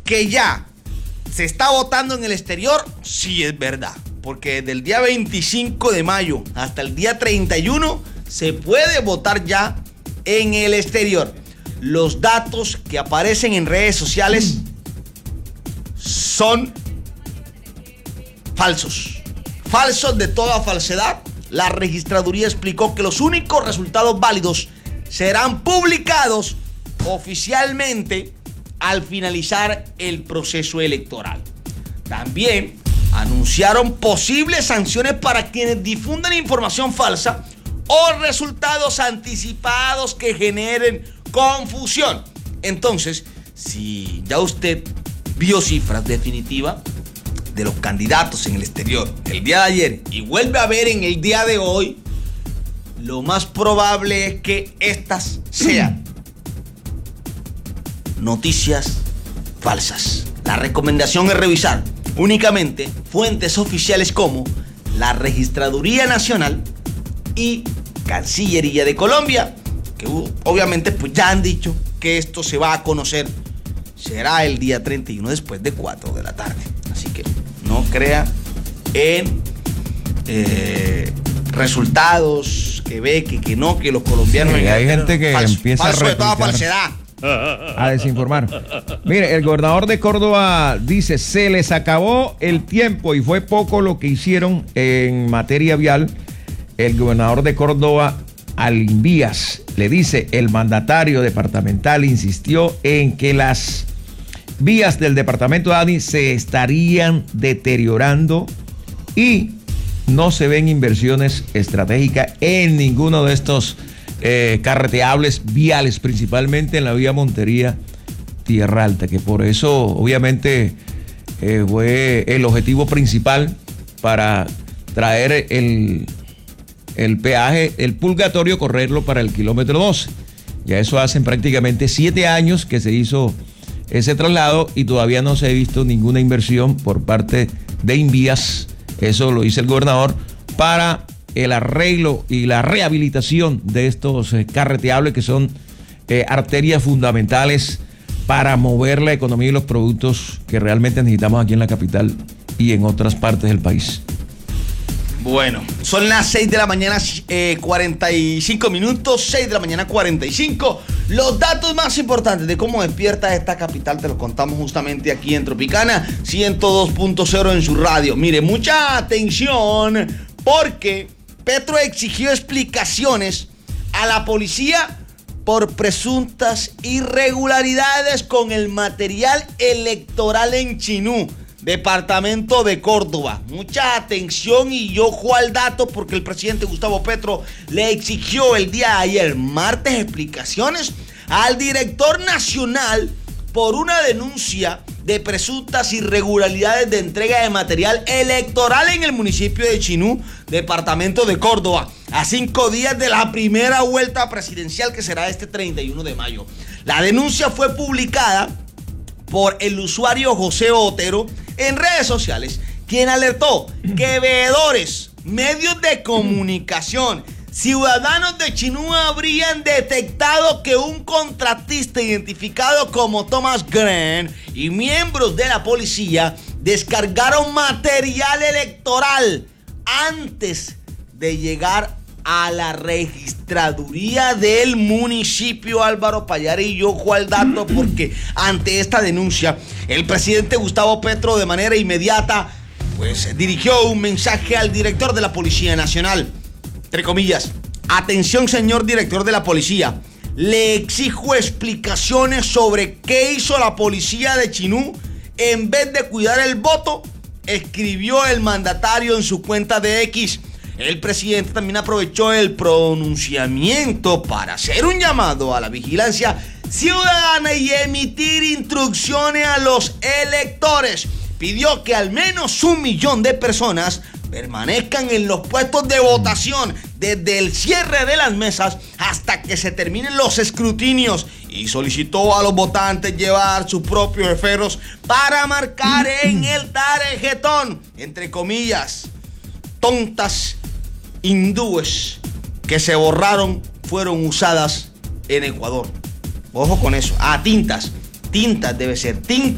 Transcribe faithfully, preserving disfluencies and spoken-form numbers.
Que ya se está votando en el exterior, sí es verdad. Porque desde el día veinticinco de mayo hasta el día treinta y uno se puede votar ya en el exterior. Los datos que aparecen en redes sociales son falsos. Falsos de toda falsedad. La registraduría explicó que los únicos resultados válidos serán publicados oficialmente al finalizar el proceso electoral. También anunciaron posibles sanciones para quienes difundan información falsa o resultados anticipados que generen confusión. Entonces, si ya usted vio cifras definitivas de los candidatos en el exterior el día de ayer y vuelve a ver en el día de hoy, lo más probable es que estas sean noticias falsas. La recomendación es revisar únicamente fuentes oficiales como la Registraduría Nacional y Cancillería de Colombia, que obviamente pues ya han dicho que esto se va a conocer, será el día treinta y uno después de cuatro de la tarde. Así que no crea en eh, resultados que ve, que, que no, que los colombianos... Sí, hay gente que falso, empieza falso a de toda replicar, falsedad. a desinformar. Mire, el gobernador de Córdoba dice, se les acabó el tiempo y fue poco lo que hicieron en materia vial. El gobernador de Córdoba, Alvías, le dice, el mandatario departamental insistió en que las vías del departamento de Dani se estarían deteriorando y no se ven inversiones estratégicas en ninguno de estos eh, carreteables viales, principalmente en la vía Montería Tierra Alta, que por eso obviamente eh, fue el objetivo principal para traer el, el peaje, el purgatorio, correrlo para el kilómetro doce. Ya eso hacen prácticamente siete años que se hizo ese traslado y todavía no se ha visto ninguna inversión por parte de Invías. Eso lo dice el gobernador, para el arreglo y la rehabilitación de estos eh, carreteables que son eh, arterias fundamentales para mover la economía y los productos que realmente necesitamos aquí en la capital y en otras partes del país. Bueno, son las seis de la mañana, eh, cuarenta y cinco minutos, seis de la mañana, cuarenta y cinco. Los datos más importantes de cómo despierta esta capital te los contamos justamente aquí en Tropicana ciento dos punto cero en su radio. Mire, mucha atención porque Petro exigió explicaciones a la policía por presuntas irregularidades con el material electoral en Chinú, departamento de Córdoba. Mucha atención y ojo al dato porque el presidente Gustavo Petro le exigió el día de ayer, martes, explicaciones al director nacional por una denuncia de presuntas irregularidades de entrega de material electoral en el municipio de Chinú, departamento de Córdoba, a cinco días de la primera vuelta presidencial que será este treinta y uno de mayo. La denuncia fue publicada por el usuario José Otero en redes sociales, quien alertó que veedores, medios de comunicación, ciudadanos de Chinú habrían detectado que un contratista identificado como Thomas Green y miembros de la policía descargaron material electoral antes de llegar a la registraduría del municipio. Álvaro Payare, y ojo al dato porque ante esta denuncia el presidente Gustavo Petro de manera inmediata pues dirigió un mensaje al director de la Policía Nacional, entre comillas: atención, señor director de la policía, le exijo explicaciones sobre qué hizo la policía de Chinú en vez de cuidar el voto, escribió el mandatario en su cuenta de X. El presidente también aprovechó el pronunciamiento para hacer un llamado a la vigilancia ciudadana y emitir instrucciones a los electores. Pidió que al menos un millón de personas permanezcan en los puestos de votación desde el cierre de las mesas hasta que se terminen los escrutinios y solicitó a los votantes llevar sus propios esferos para marcar en el tarjetón, entre comillas, tontas hindúes que se borraron fueron usadas en Ecuador. Ojo con eso. Ah, tintas. Tintas debe ser. Tintas.